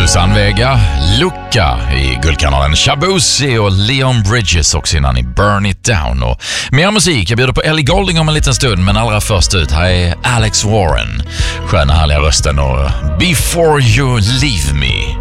Susanne Vega, Lucka i Guldkanalen, Shabuzi och Leon Bridges också innan i Burn It Down. Och mer musik, jag bjuder på Ellie Goulding om en liten stund, men allra först ut, här är Alex Warren. Sköna härliga rösten och Before You Leave Me.